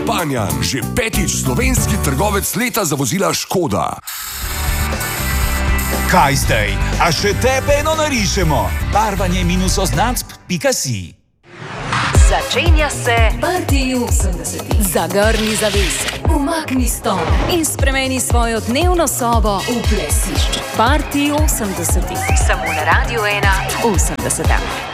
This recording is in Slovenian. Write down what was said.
Španjan, že 5. slovenski trgovec leta za vozila Škoda. Kaj zdaj? A še tebe eno narišemo? barvanje-označb.si. Začenja se Party 80. Zagrni zavese, umakni stol in spremeni svojo dnevno sobo v plesišče. Party 80. Samo na Radio 1 80.